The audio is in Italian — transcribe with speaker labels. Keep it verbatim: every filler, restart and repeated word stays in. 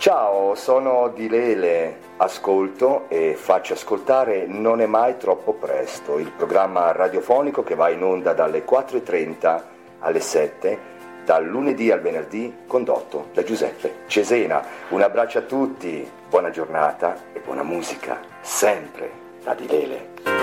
Speaker 1: Ciao, sono Di Lele, ascolto e faccio ascoltare Non è mai troppo presto, il programma radiofonico che va in onda dalle quattro e trenta alle sette, dal lunedì al venerdì, condotto da Giuseppe Cesena. Un abbraccio a tutti, buona giornata e buona musica, sempre da Di Lele.